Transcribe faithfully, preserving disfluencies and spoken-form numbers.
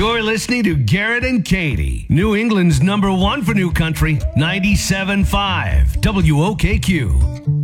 You're listening to Garrett and Katie, New England's number one for new country, ninety-seven point five W O K Q.